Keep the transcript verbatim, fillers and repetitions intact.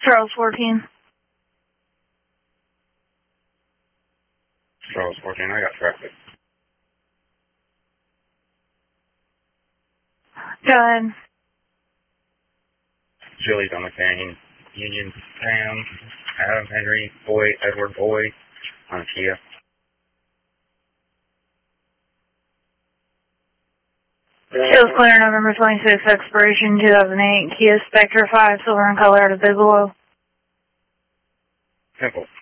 Charles fourteen. Charles fourteen, I got traffic. Go ahead. Chili's on the cane. Union Town. Adam Henry Boy, Edward Boy on Kia. Sales clear November twenty-sixth, expiration two thousand eight, Kia Spectre five, silver in color out of Bigelow. Simple.